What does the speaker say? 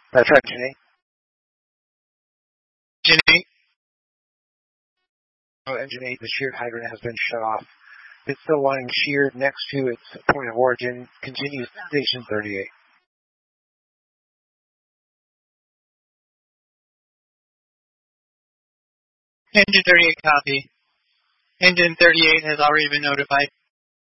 That's right, Jenny. Jenny? Oh, engine 8, the sheared hydrant has been shut off. It's still lying sheared next to its point of origin. Continues station 38. Engine 38 copy. Engine 38 has already been notified.